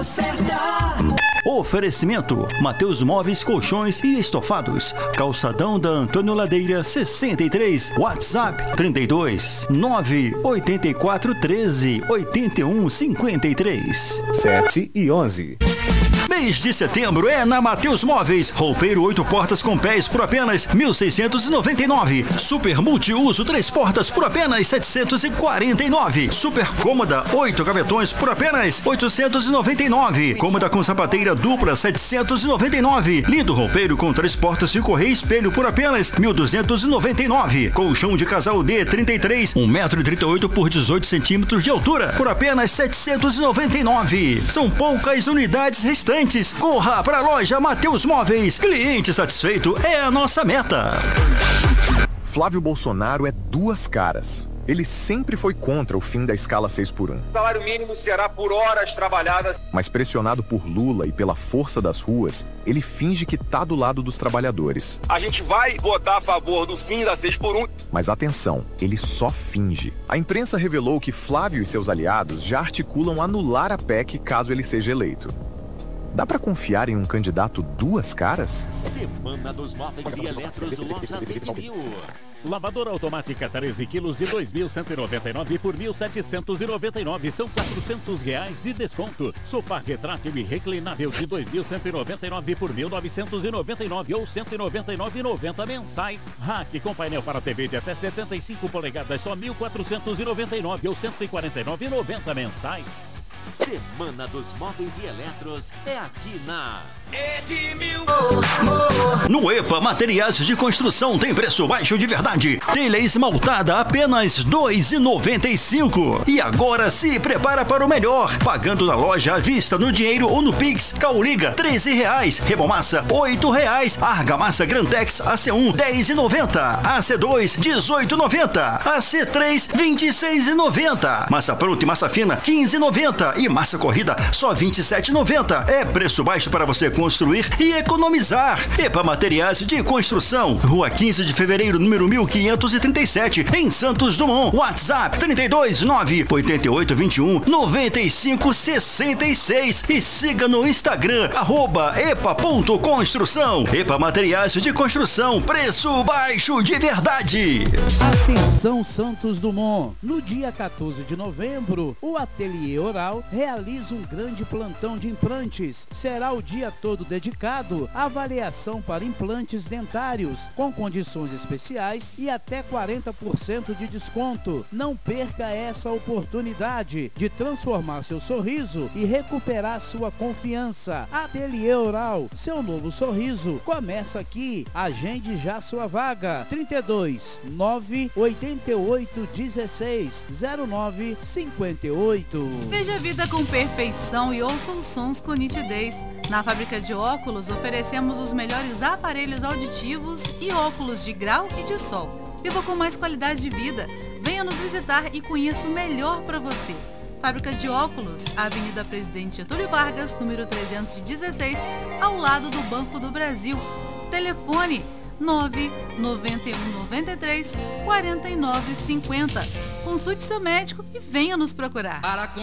certa. Oferecimento: Mateus Móveis, Colchões e Estofados. Calçadão da Antônio Ladeira 63. WhatsApp 32 984 13 81 53. 7:11. Mês de setembro é na Mateus Móveis. Roupeiro 8 portas com pés por apenas 1.699. Super multiuso 3 portas por apenas 749. Super cômoda 8 gavetões por apenas 899. Cômoda com sapateira dupla 799. Lindo roupeiro com 3 portas de correia e espelho por apenas 1.299. Colchão de casal D 33, 1,38 m por 18 cm de altura por apenas 799. São poucas unidades restantes. Corra para a loja Mateus Móveis. Cliente satisfeito é a nossa meta. Flávio Bolsonaro é duas caras. Ele sempre foi contra o fim da escala 6x1. O salário mínimo será por horas trabalhadas. Mas pressionado por Lula e pela força das ruas, ele finge que tá do lado dos trabalhadores. A gente vai votar a favor do fim da 6x1. Mas atenção, ele só finge. A imprensa revelou que Flávio e seus aliados já articulam anular a PEC caso ele seja eleito. Dá pra confiar em um candidato duas caras? Semana dos Móveis e Eletros Lojas Edmil. Lavadora automática 13 quilos de 2.199 por 1.799. São R$400 de desconto. Sofá retrátil e reclinável de 2.199 por 1.999 ou R$199,90 mensais. Rack com painel para TV de até 75 polegadas, só R$1.499 ou R$149,90 mensais. Semana dos Móveis e Eletros é aqui na Edmil. No EPA Materiais de Construção tem preço baixo de verdade. Telha esmaltada apenas R$2,95. E agora se prepara para o melhor. Pagando na loja à vista, no dinheiro ou no Pix. Cauliga R$13. Rebomassa R$8. Argamassa Grantex AC1 R$10,90. AC2 R$18,90. AC3 R$26,90. Massa pronta e massa fina R$15,90. E massa corrida só R$27,90. É preço baixo para você construir e economizar. EPA Materiais de Construção, Rua 15 de Fevereiro, número 1537, em Santos Dumont. WhatsApp 32 988 21 95 66 e siga no Instagram @epa.construção. EPA Materiais de Construção, preço baixo de verdade. Atenção Santos Dumont, no dia 14 de novembro, o Ateliê Oral realiza um grande plantão de implantes. Será o dia todo dedicado à avaliação para implantes dentários, com condições especiais e até 40% de desconto. Não perca essa oportunidade de transformar seu sorriso e recuperar sua confiança. Ateliê Oral, seu novo sorriso começa aqui. Agende já sua vaga. 32 988 16 09 58. Veja a vida com perfeição e ouça os sons com nitidez. Na Fábrica de Óculos oferecemos os melhores aparelhos auditivos e óculos de grau e de sol. Viva com mais qualidade de vida. Venha nos visitar e conheça o melhor para você. Fábrica de Óculos, Avenida Presidente Getúlio Vargas, número 316, ao lado do Banco do Brasil. Telefone 991 93 49 50. Consulte seu médico e venha nos procurar.